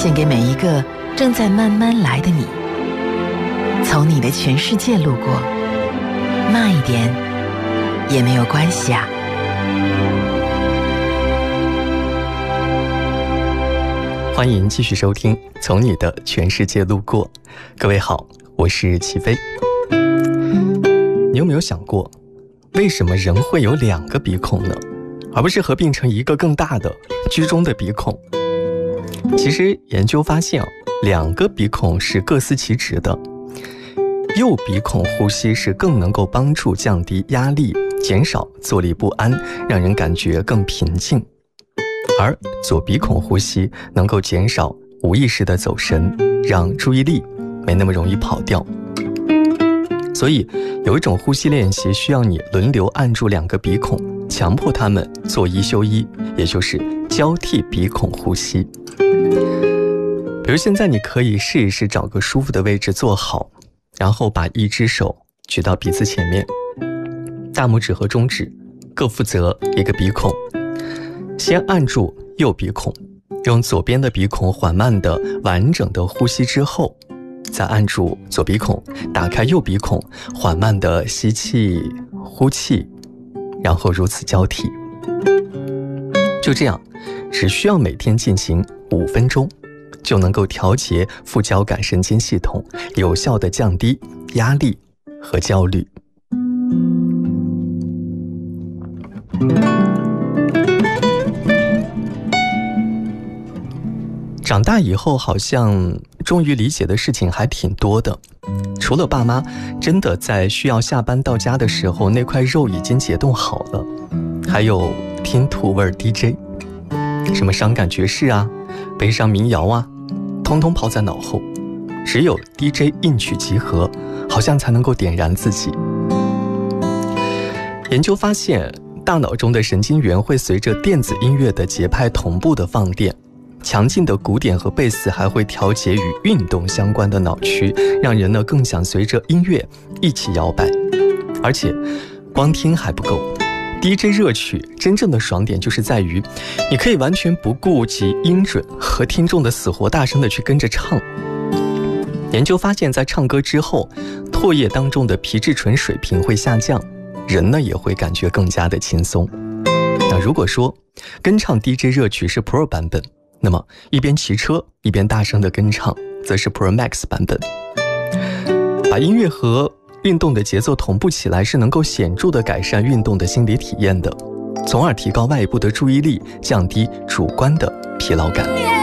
献给每一个正在慢慢来的你。从你的全世界路过，慢一点也没有关系啊。 欢迎继续收听《从你的全世界路过》。各位好，我是齐飞。你有没有想过，为什么人会有2个鼻孔呢？而不是合并成一个更大的居中的鼻孔？其实研究发现2个鼻孔是各司其职的。右鼻孔呼吸是更能够帮助降低压力，减少坐立不安，让人感觉更平静。而左鼻孔呼吸能够减少无意识的走神，让注意力没那么容易跑掉。所以有一种呼吸练习需要你轮流按住2个鼻孔，强迫他们做一休一，也就是交替鼻孔呼吸。比如现在你可以试一试找个舒服的位置坐好，然后把一只手举到鼻子前面，大拇指和中指各负责一个鼻孔。先按住右鼻孔，用左边的鼻孔缓慢的完整的呼吸之后，再按住左鼻孔，打开右鼻孔，缓慢的吸气呼气，然后如此交替。就这样，只需要每天进行5分钟，就能够调节副交感神经系统，有效的降低压力和焦虑。长大以后好像终于理解的事情还挺多的，除了爸妈真的在需要下班到家的时候那块肉已经解冻好了，还有听土味 DJ， 什么伤感爵士啊，悲伤民谣啊，通通抛在脑后，只有 DJ 应曲集合，好像才能够点燃自己。研究发现，大脑中的神经元会随着电子音乐的节拍同步的放电，强劲的鼓点和贝斯还会调节与运动相关的脑区，让人呢更想随着音乐一起摇摆。而且光听还不够， DJ 热曲真正的爽点就是在于你可以完全不顾及音准和听众的死活大声的去跟着唱。研究发现，在唱歌之后，唾液当中的皮质醇水平会下降，人呢也会感觉更加的轻松。那如果说跟唱 DJ 热曲是 Pro 版本，那么一边骑车一边大声的跟唱则是 Pro Max 版本。把音乐和运动的节奏同步起来，是能够显著的改善运动的心理体验的，从而提高外部的注意力，降低主观的疲劳感。